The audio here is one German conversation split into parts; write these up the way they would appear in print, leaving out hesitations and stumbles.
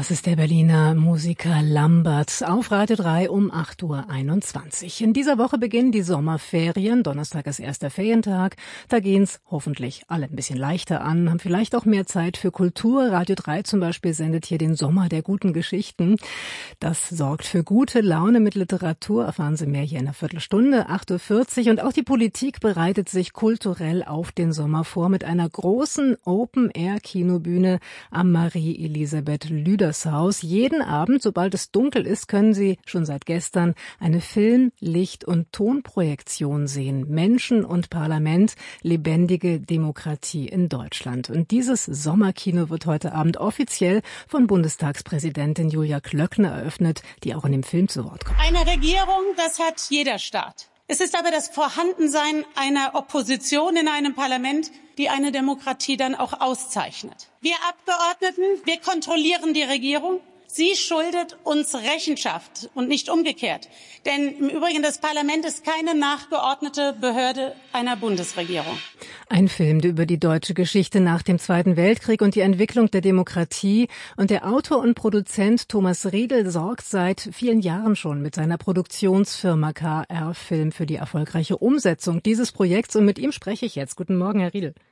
Das ist der Berliner Musiker Lambert auf Radio 3 um 8:21 Uhr. In dieser Woche beginnen die Sommerferien. Donnerstag ist erster Ferientag. Da gehen's hoffentlich alle ein bisschen leichter an, haben vielleicht auch mehr Zeit für Kultur. Radio 3 zum Beispiel sendet hier den Sommer der guten Geschichten. Das sorgt für gute Laune mit Literatur. Erfahren Sie mehr hier in einer Viertelstunde, 8:40 Uhr. Und auch die Politik bereitet sich kulturell auf den Sommer vor mit einer großen Open-Air-Kinobühne am Marie-Elisabeth-Lüders-Haus. Jeden Abend, sobald es dunkel ist, können Sie schon seit gestern eine Film-, Licht- und Tonprojektion sehen. Menschen und Parlament, lebendige Demokratie in Deutschland. Und dieses Sommerkino wird heute Abend offiziell von Bundestagspräsidentin Julia Klöckner eröffnet, die auch in dem Film zu Wort kommt. Eine Regierung, das hat jeder Staat. Es ist aber das Vorhandensein einer Opposition in einem Parlament, die eine Demokratie dann auch auszeichnet. Wir Abgeordneten, wir kontrollieren die Regierung. Sie schuldet uns Rechenschaft und nicht umgekehrt. Denn im Übrigen, das Parlament ist keine nachgeordnete Behörde einer Bundesregierung. Ein Film über die deutsche Geschichte nach dem Zweiten Weltkrieg und die Entwicklung der Demokratie. Und der Autor und Produzent Thomas Riedel sorgt seit vielen Jahren schon mit seiner Produktionsfirma KR Film für die erfolgreiche Umsetzung dieses Projekts. Und mit ihm spreche ich jetzt. Guten Morgen, Herr Riedel.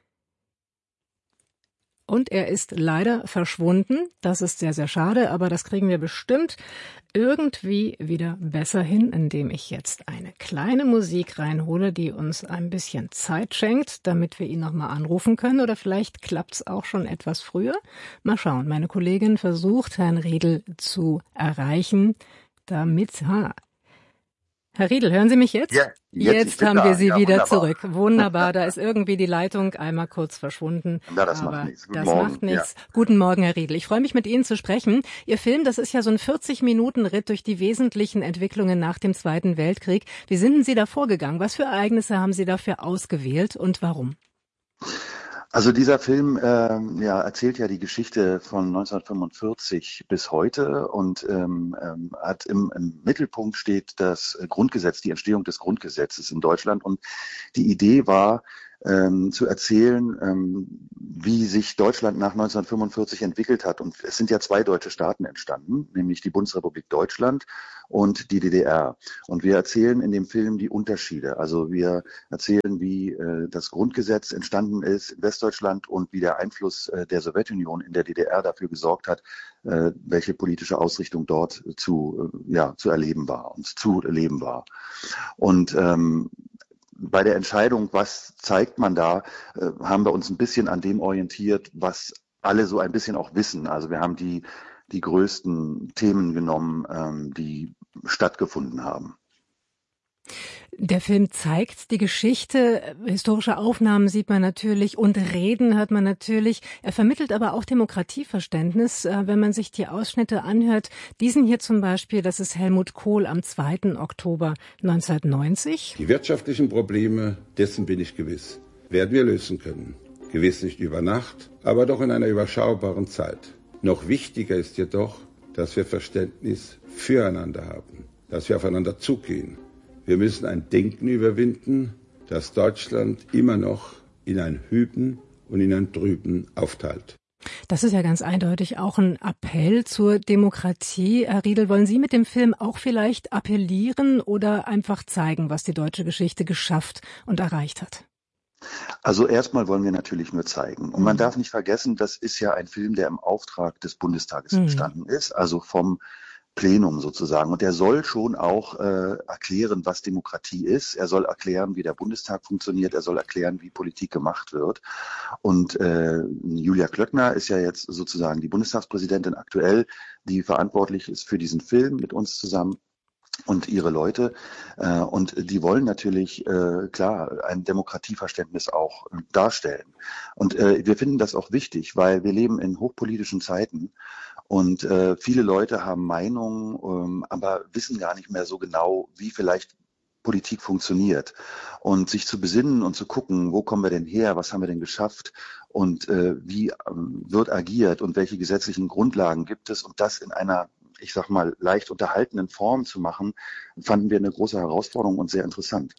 Und er ist leider verschwunden. Das ist sehr, sehr schade, aber das kriegen wir bestimmt irgendwie wieder besser hin, indem ich jetzt eine kleine Musik reinhole, die uns ein bisschen Zeit schenkt, damit wir ihn nochmal anrufen können. Oder vielleicht klappt's auch schon etwas früher. Mal schauen. Meine Kollegin versucht, Herrn Riedel zu erreichen, damit... Herr Riedel, hören Sie mich jetzt? Ja, jetzt haben wir Sie wieder wunderbar. Zurück. Wunderbar, da ist irgendwie die Leitung einmal kurz verschwunden. Ja, das aber macht nichts. Das macht nichts. Ja. Guten Morgen, Herr Riedel. Ich freue mich, mit Ihnen zu sprechen. Ihr Film, das ist ja so ein 40-Minuten-Ritt durch die wesentlichen Entwicklungen nach dem Zweiten Weltkrieg. Wie sind denn Sie da vorgegangen? Was für Ereignisse haben Sie dafür ausgewählt und warum? Also dieser Film erzählt ja die Geschichte von 1945 bis heute und hat im Mittelpunkt steht das Grundgesetz, die Entstehung des Grundgesetzes in Deutschland. Und die Idee war, zu erzählen, wie sich Deutschland nach 1945 entwickelt hat. Und es sind ja zwei deutsche Staaten entstanden, nämlich die Bundesrepublik Deutschland und die DDR. Und wir erzählen in dem Film die Unterschiede. Also wir erzählen, wie das Grundgesetz entstanden ist in Westdeutschland und wie der Einfluss der Sowjetunion in der DDR dafür gesorgt hat, welche politische Ausrichtung dort zu erleben war und zu leben war. Und bei der Entscheidung, was zeigt man da, haben wir uns ein bisschen an dem orientiert, was alle so ein bisschen auch wissen. Also wir haben die größten Themen genommen, die stattgefunden haben. Der Film zeigt die Geschichte, historische Aufnahmen sieht man natürlich und Reden hört man natürlich. Er vermittelt aber auch Demokratieverständnis, wenn man sich die Ausschnitte anhört. Diesen hier zum Beispiel, das ist Helmut Kohl am 2. Oktober 1990. Die wirtschaftlichen Probleme, dessen bin ich gewiss, werden wir lösen können. Gewiss nicht über Nacht, aber doch in einer überschaubaren Zeit. Noch wichtiger ist jedoch, dass wir Verständnis füreinander haben, dass wir aufeinander zugehen. Wir müssen ein Denken überwinden, das Deutschland immer noch in ein Hüben und in ein Drüben aufteilt. Das ist ja ganz eindeutig auch ein Appell zur Demokratie. Herr Riedel, wollen Sie mit dem Film auch vielleicht appellieren oder einfach zeigen, was die deutsche Geschichte geschafft und erreicht hat? Also erstmal wollen wir natürlich nur zeigen. Und man darf nicht vergessen, das ist ja ein Film, der im Auftrag des Bundestages entstanden ist, also vom Plenum sozusagen. Und er soll schon auch erklären, was Demokratie ist. Er soll erklären, wie der Bundestag funktioniert. Er soll erklären, wie Politik gemacht wird. Und Julia Klöckner ist ja jetzt sozusagen die Bundestagspräsidentin aktuell, die verantwortlich ist für diesen Film mit uns zusammen und ihre Leute. Und die wollen natürlich, klar, ein Demokratieverständnis auch darstellen. Und wir finden das auch wichtig, weil wir leben in hochpolitischen Zeiten. Und viele Leute haben Meinungen, aber wissen gar nicht mehr so genau, wie vielleicht Politik funktioniert. Und sich zu besinnen und zu gucken, wo kommen wir denn her, was haben wir denn geschafft und wie wird agiert und welche gesetzlichen Grundlagen gibt es, und das in einer, ich sag mal, leicht unterhaltenen Form zu machen, fanden wir eine große Herausforderung und sehr interessant.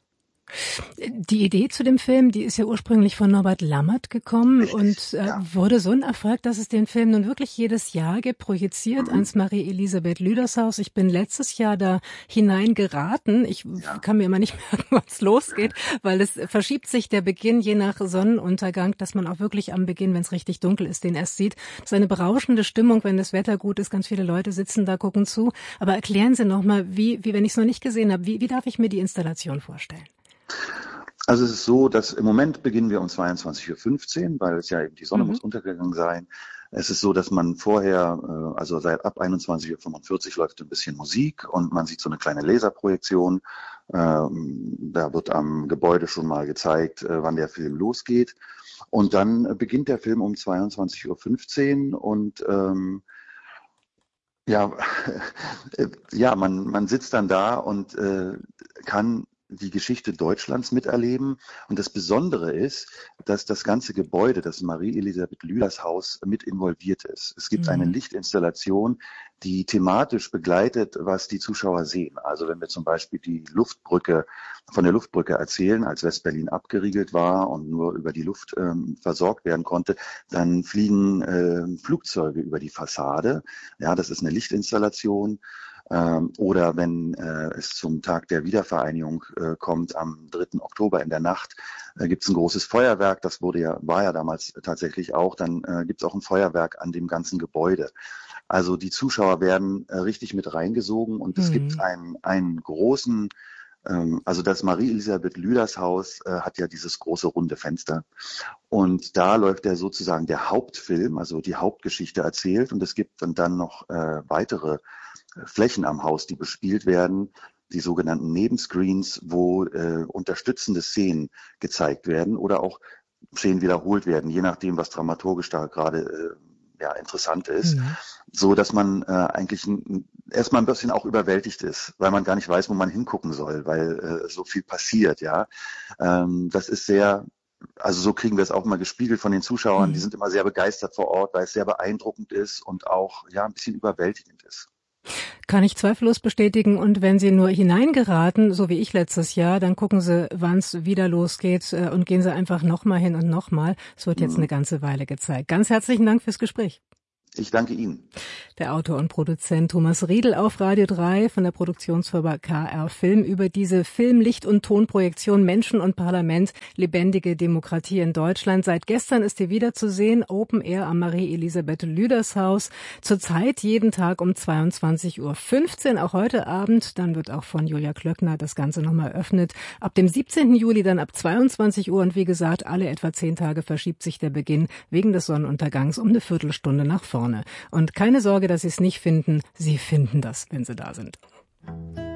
Die Idee zu dem Film, die ist ja ursprünglich von Norbert Lammert gekommen. Richtig, und ja. wurde so ein Erfolg, dass es den Film nun wirklich jedes Jahr gibt, projiziert ans Marie-Elisabeth Lüders-Haus. Ich bin letztes Jahr da hineingeraten. Ich kann mir immer nicht merken, wann es losgeht, weil es verschiebt sich der Beginn je nach Sonnenuntergang, dass man auch wirklich am Beginn, wenn es richtig dunkel ist, den erst sieht. Das ist eine berauschende Stimmung, wenn das Wetter gut ist. Ganz viele Leute sitzen da, gucken zu. Aber erklären Sie noch mal, wie wenn ich es noch nicht gesehen habe, wie darf ich mir die Installation vorstellen? Also es ist so, dass im Moment beginnen wir um 22:15 Uhr, weil es ja eben die Sonne muss untergegangen sein. Es ist so, dass man vorher, also seit ab 21:45 Uhr läuft ein bisschen Musik und man sieht so eine kleine Laserprojektion. Da wird am Gebäude schon mal gezeigt, wann der Film losgeht. Und dann beginnt der Film um 22:15 Uhr und man sitzt dann da und kann die Geschichte Deutschlands miterleben. Und das Besondere ist, dass das ganze Gebäude, das Marie-Elisabeth Lüders-Haus, mit involviert ist. Es gibt eine Lichtinstallation, die thematisch begleitet, was die Zuschauer sehen. Also wenn wir zum Beispiel von der Luftbrücke erzählen, als West-Berlin abgeriegelt war und nur über die Luft versorgt werden konnte, dann fliegen Flugzeuge über die Fassade. Ja, das ist eine Lichtinstallation. Oder wenn es zum Tag der Wiedervereinigung kommt, am 3. Oktober in der Nacht, gibt es ein großes Feuerwerk. Das war ja damals tatsächlich auch. Dann gibt es auch ein Feuerwerk an dem ganzen Gebäude. Also die Zuschauer werden richtig mit reingesogen und es gibt einen großen, also das Marie-Elisabeth Lüders-Haus hat ja dieses große runde Fenster und da läuft ja sozusagen der Hauptfilm, also die Hauptgeschichte erzählt und es gibt dann noch weitere Flächen am Haus, die bespielt werden, die sogenannten Nebenscreens, wo unterstützende Szenen gezeigt werden oder auch Szenen wiederholt werden, je nachdem, was dramaturgisch da gerade interessant ist, so dass man eigentlich erstmal ein bisschen auch überwältigt ist, weil man gar nicht weiß, wo man hingucken soll, weil so viel passiert, ja. Das ist also so kriegen wir es auch mal gespiegelt von den Zuschauern, die sind immer sehr begeistert vor Ort, weil es sehr beeindruckend ist und auch ein bisschen überwältigend ist. Kann ich zweifellos bestätigen. Und wenn Sie nur hineingeraten, so wie ich letztes Jahr, dann gucken Sie, wann es wieder losgeht und gehen Sie einfach nochmal hin und nochmal. Es wird jetzt eine ganze Weile gezeigt. Ganz herzlichen Dank fürs Gespräch. Ich danke Ihnen. Der Autor und Produzent Thomas Riedl auf Radio 3 von der Produktionsfirma KR Film über diese Film-, Licht- und Tonprojektion Menschen und Parlament, lebendige Demokratie in Deutschland. Seit gestern ist sie wieder zu sehen, Open Air am Marie-Elisabeth Lüders-Haus. Zurzeit jeden Tag um 22:15 Uhr, auch heute Abend. Dann wird auch von Julia Klöckner das Ganze nochmal eröffnet. Ab dem 17. Juli dann ab 22 Uhr und wie gesagt, alle etwa 10 Tage verschiebt sich der Beginn wegen des Sonnenuntergangs um eine Viertelstunde nach vorne. Und keine Sorge, dass Sie es nicht finden. Sie finden das, wenn Sie da sind.